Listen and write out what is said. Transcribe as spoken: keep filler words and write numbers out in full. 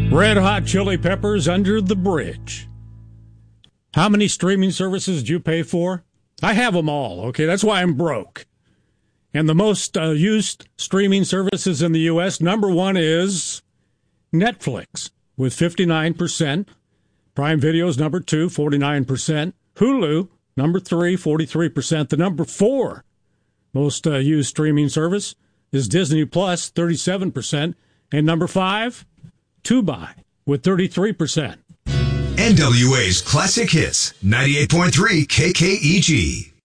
Red Hot Chili Peppers, Under the Bridge. How many streaming services do you pay for? I have them all, okay? That's why I'm broke. And the most uh, used streaming services in the U S, number one is Netflix with fifty-nine percent. Prime Video's number two, forty-nine percent. Hulu, number three, forty-three percent. The number four most uh, used streaming service is Disney Plus, thirty-seven percent. And number five, Tubi with thirty-three percent. N W A's Classic Hits, ninety-eight point three K K E G.